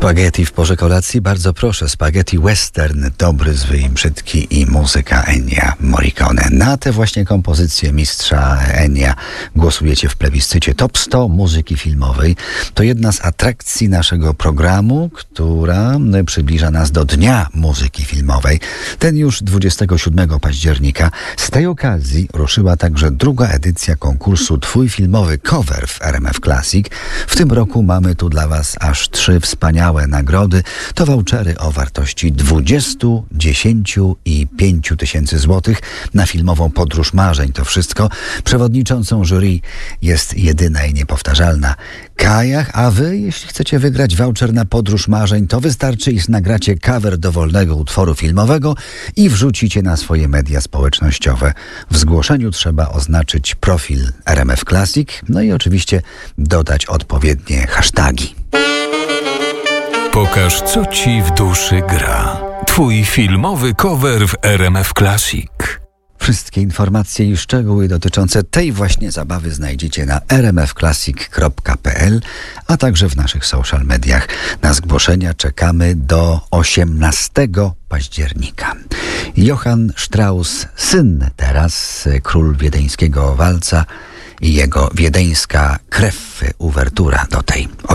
Spaghetti w porze kolacji? Bardzo proszę. Spaghetti western, dobry, zły i brzydki i muzyka Ennio Morricone. Na tę właśnie kompozycję mistrza Ennio głosujecie w plebiscycie Top 100 muzyki filmowej. To jedna z atrakcji naszego programu, która przybliża nas do Dnia Muzyki Filmowej. Ten już 27 października. Z tej okazji ruszyła także druga edycja konkursu Twój filmowy cover w RMF Classic. W tym roku mamy tu dla Was aż 3 wspaniałe nagrody. To vouchery o wartości 20, 10 i 5 tysięcy złotych na filmową Podróż Marzeń. To wszystko. Przewodniczącą jury jest jedyna i niepowtarzalna Kaja, a Wy, jeśli chcecie wygrać voucher na Podróż Marzeń, to wystarczy, iż nagracie cover dowolnego utworu filmowego i wrzucicie na swoje media społecznościowe. W zgłoszeniu trzeba oznaczyć profil RMF Classic, no i oczywiście dodać odpowiednie hasztagi. Pokaż, co Ci w duszy gra. Twój filmowy cover w RMF Classic. Wszystkie informacje i szczegóły dotyczące tej właśnie zabawy znajdziecie na rmfclassic.pl, a także w naszych social mediach. Na zgłoszenia czekamy do 18 października. Johann Strauss, syn teraz, król wiedeńskiego walca i jego wiedeńska krew, uwertura do tej